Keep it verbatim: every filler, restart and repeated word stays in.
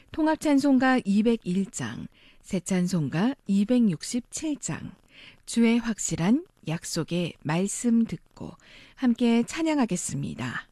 통합찬송가 이백일 장, 새찬송가 이백육십칠 장, 주의 확실한 약속의 말씀 듣고 함께 찬양하겠습니다.